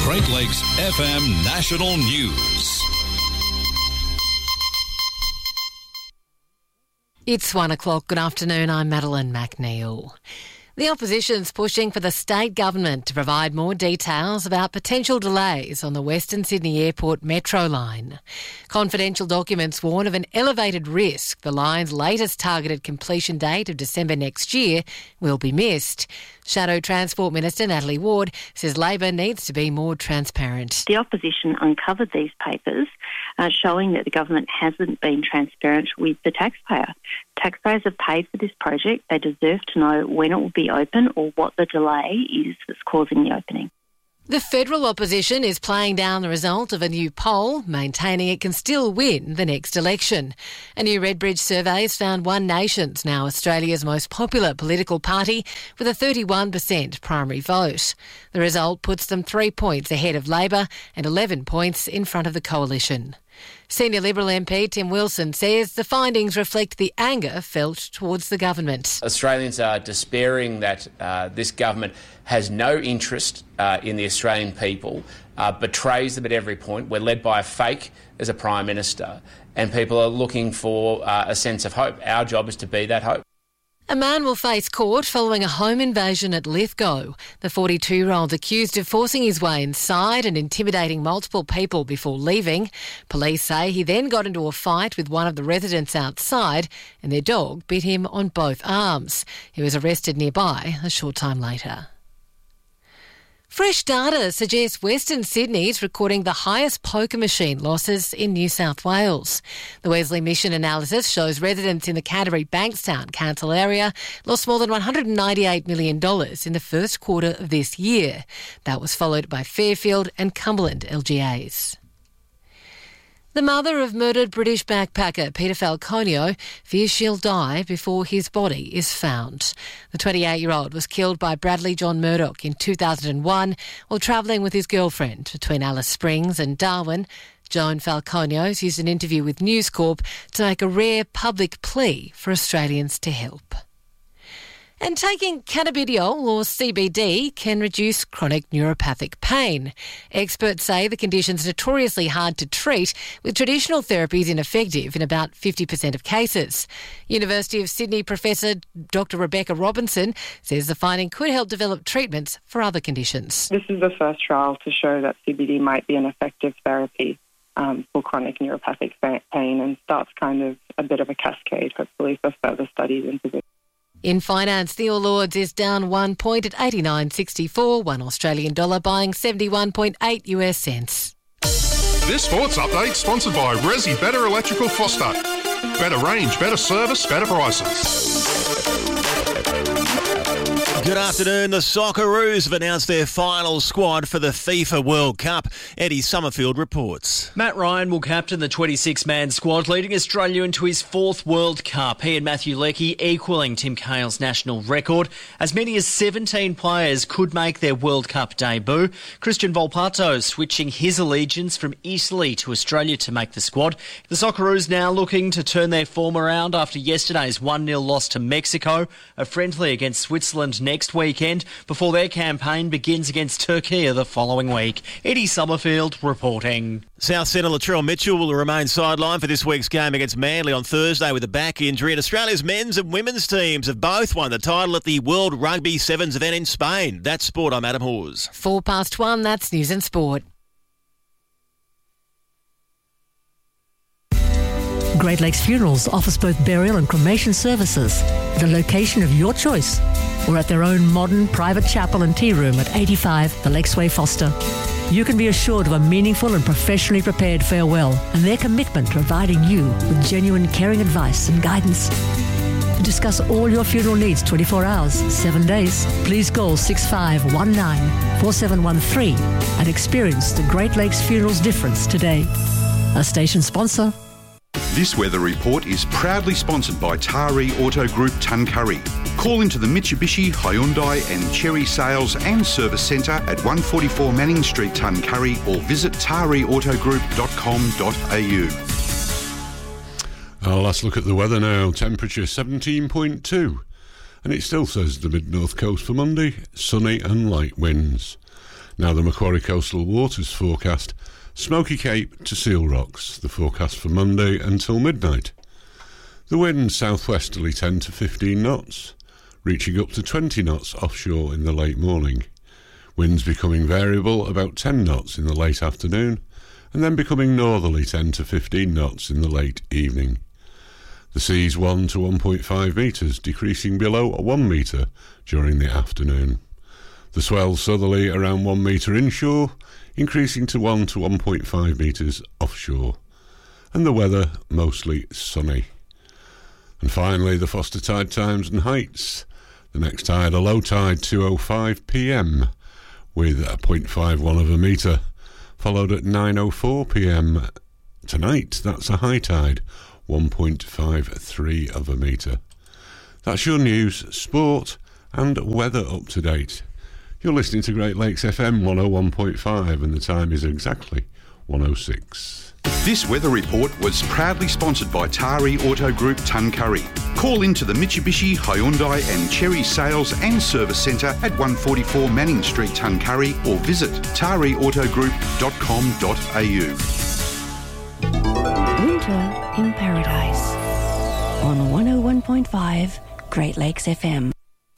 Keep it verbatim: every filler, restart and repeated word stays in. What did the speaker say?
Great Lakes F M National News. It's one o'clock. Good afternoon. I'm Madeline McNeil. The opposition's pushing for the state government to provide more details about potential delays on the Western Sydney Airport Metro line. Confidential documents warn of an elevated risk the line's latest targeted completion date of December next year will be missed. Shadow Transport Minister Natalie Ward says Labor needs to be more transparent. The opposition uncovered these papers uh, showing that the government hasn't been transparent with the taxpayer. Taxpayers have paid for this project. They deserve to know when it will be open or what the delay is that's causing the opening. The federal opposition is playing down the result of a new poll, maintaining it can still win the next election. A new Redbridge survey has found One Nation's now Australia's most popular political party with a thirty-one percent primary vote. The result puts them three points ahead of Labor and eleven points in front of the coalition. Senior Liberal M P Tim Wilson says the findings reflect the anger felt towards the government. Australians are despairing that uh, this government has no interest uh, in the Australian people, uh, betrays them at every point. We're led by a fake as a Prime Minister, and people are looking for uh, a sense of hope. Our job is to be that hope. A man will face court following a home invasion at Lithgow. The forty-two-year-old accused of forcing his way inside and intimidating multiple people before leaving. Police say he then got into a fight with one of the residents outside and their dog bit him on both arms. He was arrested nearby a short time later. Fresh data suggests Western Sydney is recording the highest poker machine losses in New South Wales. The Wesley Mission analysis shows residents in the Canterbury Bankstown council area lost more than one hundred ninety-eight million dollars in the first quarter of this year. That was followed by Fairfield and Cumberland L G As. The mother of murdered British backpacker Peter Falconio fears she'll die before his body is found. The twenty-eight-year-old was killed by Bradley John Murdoch in two thousand one while travelling with his girlfriend between Alice Springs and Darwin. Joan Falconio's used an interview with News Corp to make a rare public plea for Australians to help. And taking cannabidiol or C B D can reduce chronic neuropathic pain. Experts say the condition's notoriously hard to treat, with traditional therapies ineffective in about fifty percent of cases. University of Sydney professor Doctor Rebecca Robinson says the finding could help develop treatments for other conditions. This is the first trial to show that C B D might be an effective therapy um, for chronic neuropathic pain, and starts kind of a bit of a cascade, hopefully, for further studies into this. In finance, the All Ords is down one point at eighty-nine sixty-four, one Australian dollar buying seventy-one point eight US cents. This sports update sponsored by Resi Better Electrical Foster. Better range, better service, better prices. Good afternoon. The Socceroos have announced their final squad for the FIFA World Cup. Eddie Summerfield reports. Matt Ryan will captain the twenty-six-man squad, leading Australia into his fourth World Cup. He and Matthew Leckie equalling Tim Cahill's national record. As many as seventeen players could make their World Cup debut. Christian Volpato switching his allegiance from Italy to Australia to make the squad. The Socceroos now looking to turn their form around after yesterday's one nil loss to Mexico. A friendly against Switzerland next weekend before their campaign begins against Turkey the following week. Eddie Summerfield reporting. South centre Latrell Mitchell will remain sidelined for this week's game against Manly on Thursday with a back injury. And Australia's men's and women's teams have both won the title at the World Rugby Sevens event in Spain. That's sport. I'm Adam Hawes. Four past one, that's News and Sport. Great Lakes Funerals offers both burial and cremation services at a location of your choice or at their own modern private chapel and tea room at eighty-five The Lakesway Foster. You can be assured of a meaningful and professionally prepared farewell and their commitment to providing you with genuine caring advice and guidance. To discuss all your funeral needs twenty-four hours, seven days, please call six five one nine, four seven one three and experience the Great Lakes Funerals difference today. A station sponsor. This weather report is proudly sponsored by Taree Auto Group Tuncurry. Call into the Mitsubishi, Hyundai and Chery Sales and Service Centre at one forty-four Manning Street, Tuncurry, or visit taree auto group dot com dot a u. Oh, let's look at the weather now. Temperature seventeen point two. And it still says the mid-north coast for Monday, sunny and light winds. Now the Macquarie Coastal Waters forecast, Smoky Cape to Seal Rocks, the forecast for Monday until midnight. The wind southwesterly ten to fifteen knots, reaching up to twenty knots offshore in the late morning. Winds becoming variable about ten knots in the late afternoon, and then becoming northerly ten to fifteen knots in the late evening. The seas one to one point five metres, decreasing below one metre during the afternoon. The swell southerly around one metre inshore, increasing to one to one point five metres offshore. And the weather mostly sunny. And finally, the Foster tide times and heights. The next tide, a low tide, two oh five p m with a zero point five one of a metre, followed at nine oh four p m tonight. That's a high tide, one point five three of a metre. That's your news, sport and weather up to date. You're listening to Great Lakes F M one oh one point five and the time is exactly one oh six. This weather report was proudly sponsored by Tari Auto Group Tuncurry. Call into the Mitsubishi, Hyundai and Cherry Sales and Service Centre at one forty-four Manning Street, Tuncurry, or visit tari auto group dot com dot a u. Winter in Paradise on one oh one point five Great Lakes F M.